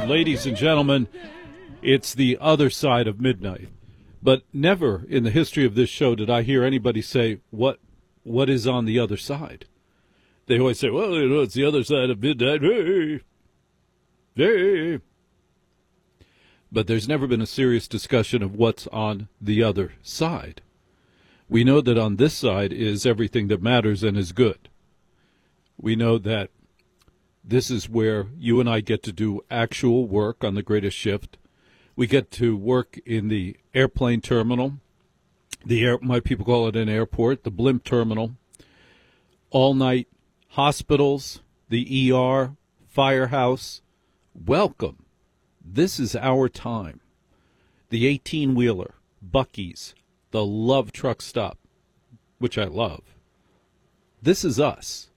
Ladies and gentlemen, it's the other side of midnight. But never in the history of this show did I hear anybody say, what is on the other side? They always say, well, it's the other side of midnight. Hey. Hey. But there's never been a serious discussion of what's on the other side. We know that on this side is everything that matters and is good. We know that this is where you and I get to do actual work on the greatest shift. We get to work in the airplane terminal, my people call it an airport, the blimp terminal, all-night hospitals, the ER, firehouse. Welcome. This is our time. The 18-wheeler, Buc-ee's, the Love Truck Stop, which I love. This is us.